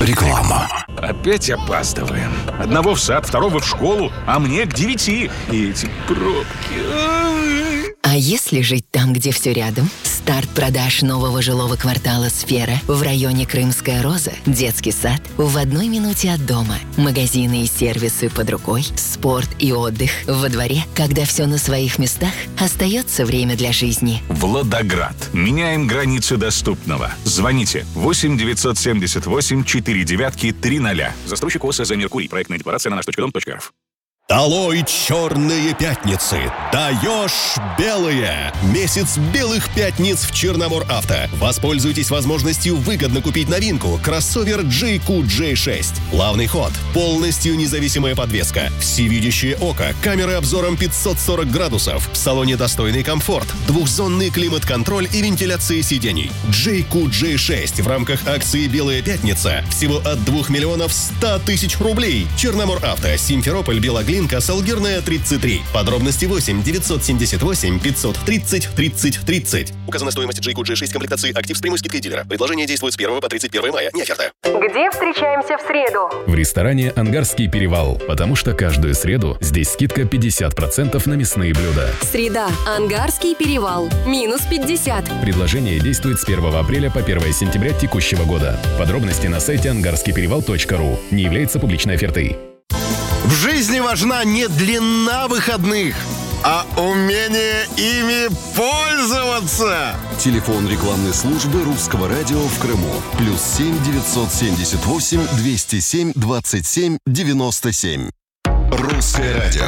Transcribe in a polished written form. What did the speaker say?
Реклама. Опять опаздываем. Одного в сад, второго в школу, а мне к 9. И эти пробки. А если жить там, где все рядом? Старт продаж нового жилого квартала «Сфера» в районе Крымская Роза, детский сад в 1 минуте от дома, магазины и сервисы под рукой, спорт и отдых во дворе. Когда все на своих местах, остается время для жизни. Владоград. Меняем границы доступного. Звоните 8-978-49-300. Застройщик ОСЗ «Меркурий». Проектная декларация на наш.дом.рф. Долой черные пятницы! Даешь белые! Месяц белых пятниц в Черномор Авто. Воспользуйтесь возможностью выгодно купить новинку кроссовер JQ J6. Плавный ход, полностью независимая подвеска, всевидящее око, камеры обзором 540 градусов, в салоне достойный комфорт, двухзонный климат-контроль и вентиляция сидений. JQ J6 в рамках акции «Белая пятница» всего от 2 миллионов 100 тысяч рублей. Черномор Авто, Симферополь, Белоглин, Салгирная, 33. Подробности 8-978-530-30-30. Указана стоимость JQ G6 комплектации «Актив» с прямой скидкой дилера. Предложение действует с 1 по 31 мая. Не оферта. Где встречаемся в среду? В ресторане «Ангарский перевал», потому что каждую среду здесь скидка 50% на мясные блюда. Среда. Ангарский перевал. Минус 50. Предложение действует с 1 апреля по 1 сентября текущего года. Подробности на сайте angarskiyperевал.ru. Не является публичной офертой. В жизни важна не длина выходных, а умение ими пользоваться. Телефон рекламной службы Русского радио в Крыму. +7 978 207 27 97. Русское радио.